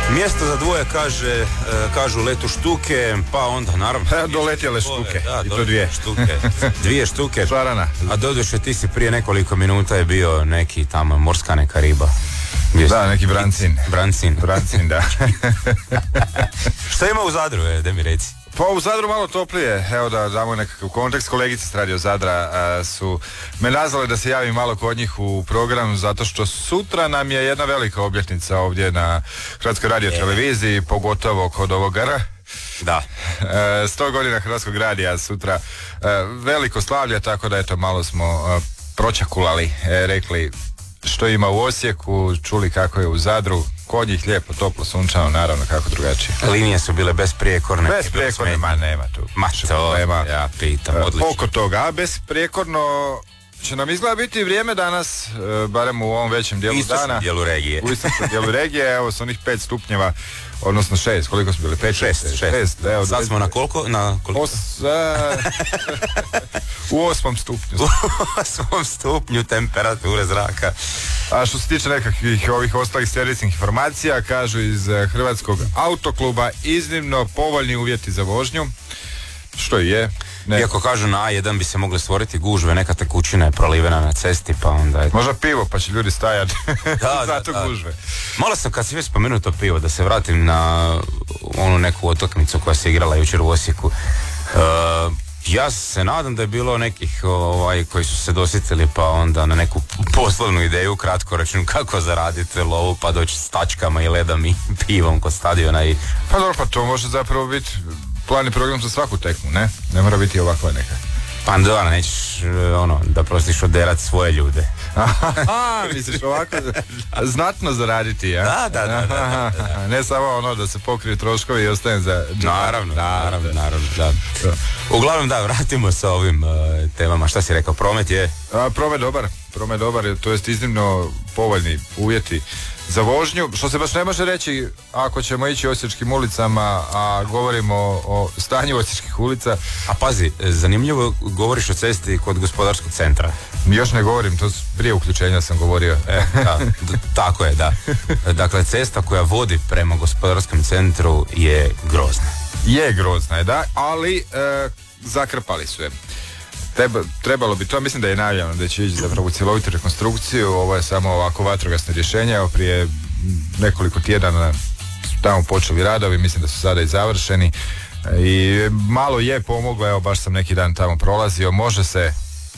Mjesto za dvoje kažu letu štuke, pa onda naravno... Doletjele štuke, da, i to dvije. Dvije štuke. Šarana. A doduše ti si prije nekoliko minuta je bio neki tamo morska neka riba. Da, neki brancin. Brancin, da. Što ima u Zadru, da mi reci? Pa u Zadru malo toplije, evo da damo nekakav kontekst. Kolegice s Radio Zadra su me nazvale da se javim malo kod njih u program, zato što sutra nam je jedna velika obljetnica ovdje na Hrvatskoj radioteleviziji, pogotovo kod ovog R. Da. 100 godina Hrvatskog radija sutra, veliko slavlje, tako da eto malo smo pročakulali, rekli što ima u Osijeku, čuli kako je u Zadru, kod njih lijepo, toplo, sunčano, naravno, kako drugačije. Linije su bile besprijekorne. Besprijekorne, nema tu. Problema. Ja pitam, odlično. Oko toga, a besprijekorno će nam izgleda biti vrijeme danas, barem u ovom većem dijelu dana. U dijelu regije. U istočnom dijelu regije, evo s onih 5 stupnjeva, odnosno 6, koliko su bili? 6. Sad smo na koliko? U 8. stupnju. U 8. stupnju temperature zraka. A što se tiče nekakvih ovih ostalih servisnih informacija, kažu iz Hrvatskog autokluba iznimno povoljni uvjeti za vožnju, što je. Iako kažu na A1 bi se mogle stvoriti gužve, neka tekućina je prolivena na cesti, pa onda je... Možda pivo, pa će ljudi stajati zato gužve. Malo sam, kad si već spomenuo to pivo, da se vratim na onu neku utakmicu koja se igrala jučer u Osijeku. Ja se nadam da je bilo nekih koji su se dosjetili pa onda na neku poslovnu ideju kratkoročnu kako zaraditi lovu pa doći s tačkama i ledom i pivom kod stadiona i... Pa dobro, pa to može zapravo biti plan i program za svaku tekmu, ne? Ne mora biti ovakva neka. Pa da, nećeš da prostiš oderat svoje ljude. Misliš ovako znatno zaraditi, ja? Da. Ne samo da se pokrije troškovi i ostajem za... Naravno, da. Uglavnom da, vratimo se ovim temama. Šta si rekao, promet je? Promet dobar, to jest iznimno povoljni uvjeti za vožnju, što se baš ne može reći ako ćemo ići osječkim ulicama, a govorimo o stanju osječkih ulica. A pazi, zanimljivo govoriš o cesti kod gospodarskog centra. Još ne govorim, to prije uključenja sam govorio. Tako je, da. Dakle, cesta koja vodi prema gospodarskom centru je grozna. Je grozna, da, ali zakrpali su je. Trebalo bi to, mislim da je najavljeno da će ići zapravo u cjelovitu rekonstrukciju. Ovo je samo ovako vatrogasno rješenje. Evo prije nekoliko tjedana su tamo počeli radovi, mislim da su sada i završeni i malo je pomoglo, evo baš sam neki dan tamo prolazio, može se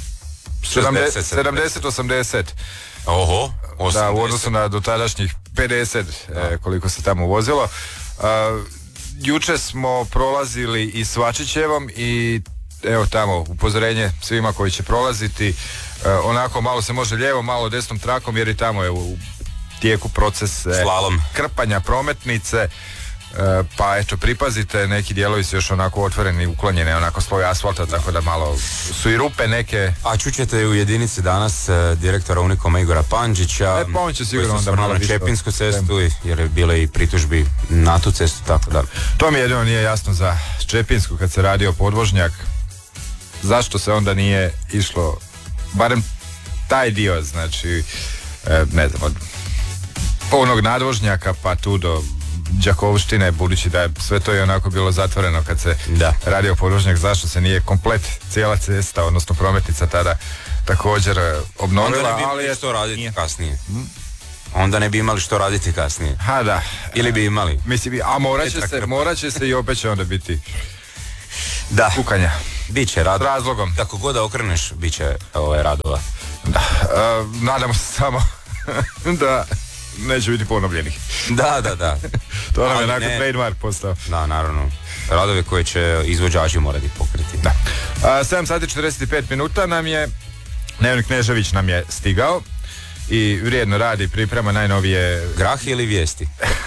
70-80. Oho, 80. Da, u odnosu na dotadašnjih 50 koliko se tamo vozilo. Juče smo prolazili i Svačićevom i evo tamo upozorenje svima koji će prolaziti, onako malo se može lijevo, malo desnom trakom jer i tamo je u tijeku proces krpanja prometnice, pa eto pripazite, neki dijelovi su još onako otvoreni, uklonjene onako sloj asfalta, tako da malo su i rupe neke. A čućete u jedinici danas direktora Unikoma Igora Pandžića, pa on će sigurno onda malo na Čepinsku cestu, jer je bilo i pritužbi na tu cestu, tako da. To mi jedino nije jasno za Čepinsku kad se radio podvožnjak. Zašto se onda nije išlo, barem taj dio, znači, ne znam, od onog nadvožnjaka pa tu do Đakovštine, budući da je sve to je onako bilo zatvoreno kad se radio podvožnjak, zašto se nije komplet cijela cesta, odnosno prometnica tada također obnovila, ali je to raditi kasnije. Onda ne bi imali što raditi kasnije. Ha, da. Ili bi imali. Mislim, a morat će se i opet će onda biti kukanja. Biće radova. S razlogom. Kako god da okreneš, bit će radova. Da, nadamo se samo da neće biti ponovljenih. Da. To nam je nakon trademark postao. Da, naravno. Radovi koje će izvođači morati pokriti. Da. 7 sati 45 minuta nam je Neven Knežević nam je stigao i vrijedno radi, priprema najnovije... Grah ili vijesti?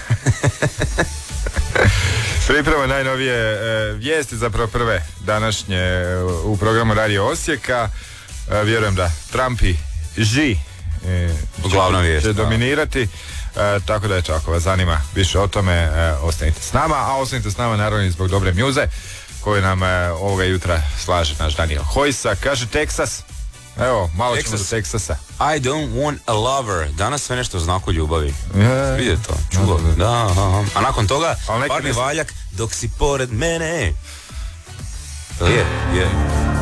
Priprema najnovije vijesti, zapravo prve današnje u programu Radio Osijeka. Vjerujem da Trump i Xi će dominirati. Tako da ako vas zanima više o tome, ostanite s nama, a ostanite s nama naravno i zbog dobre mjuze koju nam ovoga jutra slaže naš Daniel Hojsa. Kaže Teksas, Evo, malo ćemo do Teksasa. I don't want a lover. Danas sve nešto u znaku ljubavi. Vidite to, čuo. Da. A nakon toga, parni valjak dok si pored mene. Je.